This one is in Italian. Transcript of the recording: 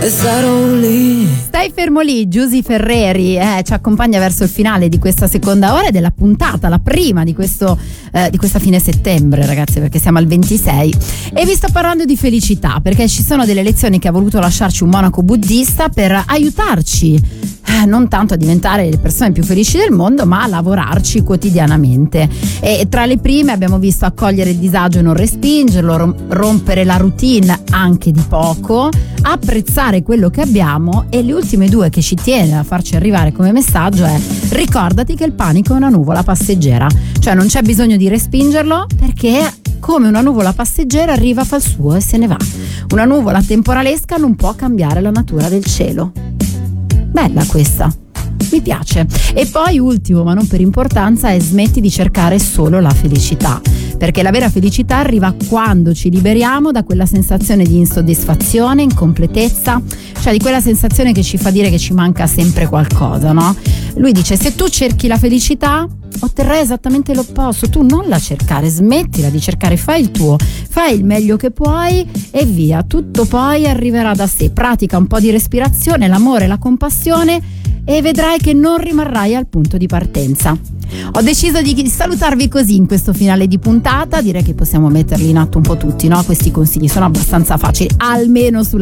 e sarò lì. Stai fermo lì, Giusy Ferreri ci accompagna verso il finale di questa seconda ora della puntata, la prima di questa fine settembre, ragazzi, perché siamo al 26, e vi sto parlando di felicità, perché ci sono delle lezioni che ha voluto lasciarci un monaco buddista per aiutarci non tanto a diventare le persone più felici del mondo, ma a lavorarci quotidianamente. E tra le prime abbiamo visto accogliere il disagio e non respingerlo, rompere la routine anche di poco, apprezzare quello che abbiamo, e le ultime due che ci tiene a farci arrivare come messaggio è: ricordati che il panico è una nuvola passeggera, cioè non c'è bisogno di respingerlo, perché come una nuvola passeggera arriva, fa il suo e se ne va. Una nuvola temporalesca non può cambiare la natura del cielo. Bella questa, mi piace. E poi ultimo, ma non per importanza, è: smetti di cercare solo la felicità, perché la vera felicità arriva quando ci liberiamo da quella sensazione di insoddisfazione, incompletezza, cioè di quella sensazione che ci fa dire che ci manca sempre qualcosa, no? Lui dice: se tu cerchi la felicità otterrai esattamente l'opposto, tu non la cercare, smettila di cercare, fai il tuo, fai il meglio che puoi e via, tutto poi arriverà da sé. Pratica un po' di respirazione, l'amore, la compassione, e vedrai che non rimarrai al punto di partenza. Ho deciso di salutarvi così in questo finale di puntata. Direi che possiamo metterli in atto un po' tutti, no? Questi consigli sono abbastanza facili, almeno sulla